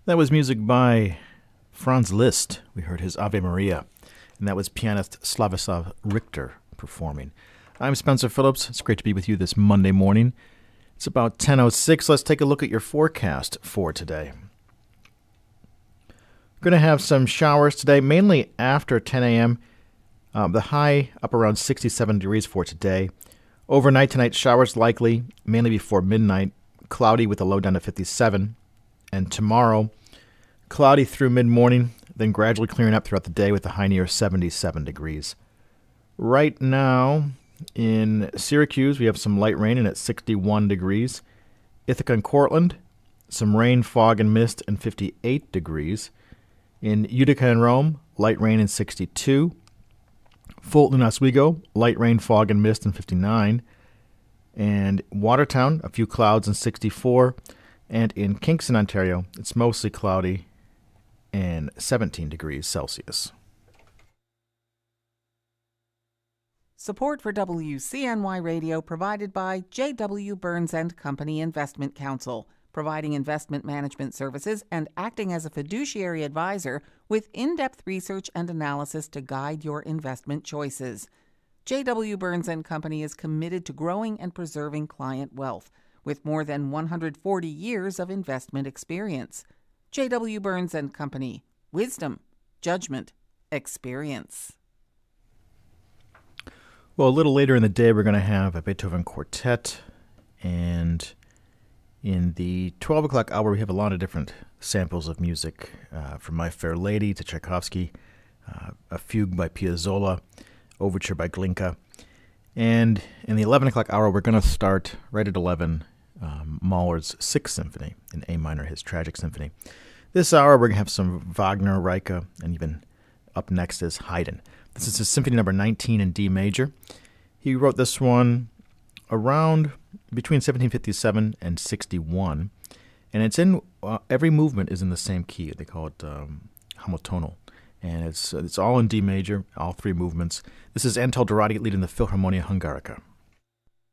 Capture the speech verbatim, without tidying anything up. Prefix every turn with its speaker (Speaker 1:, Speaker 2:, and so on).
Speaker 1: That was music by Franz Liszt. We heard his Ave Maria, and that was pianist Slavislav Richter performing. I'm Spencer Phillips. It's great to be with you this Monday morning. It's about ten oh six. Let's take a look at your forecast for today. We're going to have some showers today, mainly after ten a.m. Um, the high up around sixty-seven degrees for today. Overnight tonight, showers likely, mainly before midnight. Cloudy with a low down to fifty-seven. And tomorrow, cloudy through mid-morning, then gradually clearing up throughout the day with a high near seventy-seven degrees. Right now, in Syracuse, we have some light rain and at sixty-one degrees. Ithaca and Cortland, some rain, fog, and mist and fifty-eight degrees. In Utica and Rome, light rain and sixty-two. Fulton and Oswego, light rain, fog, and mist and fifty-nine. And Watertown, a few clouds and sixty-four. And in Kingston, Ontario, it's mostly cloudy and seventeen degrees Celsius.
Speaker 2: Support for W C N Y Radio provided by J W. Burns and Company Investment Counsel, providing investment management services and acting as a fiduciary advisor with in-depth research and analysis to guide your investment choices. J W. Burns and Company is committed to growing and preserving client wealth with more than one hundred forty years of investment experience. J W. Burns and Company. Wisdom, judgment, experience.
Speaker 1: Well, a little later in the day, we're going to have a Beethoven quartet, and in the twelve o'clock hour, we have a lot of different samples of music, uh, from My Fair Lady to Tchaikovsky, uh, a fugue by Piazzolla, overture by Glinka. And in the eleven o'clock hour, we're going to start right at eleven, um, Mahler's Sixth Symphony in A minor, his Tragic Symphony. This hour, we're going to have some Wagner, Reike, and even up next is Haydn. This is his Symphony number nineteen in D major. He wrote this one around between seventeen fifty-seven and sixty-one, and it's in uh, every movement is in the same key. They call it um, homotonal, and it's it's all in D major, all three movements. This is Antal Dorati leading the Philharmonia Hungarica.